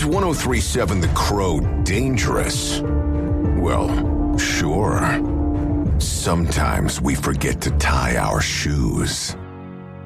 1037 The Crow dangerous? Well, sure. Sometimes we forget to tie our shoes.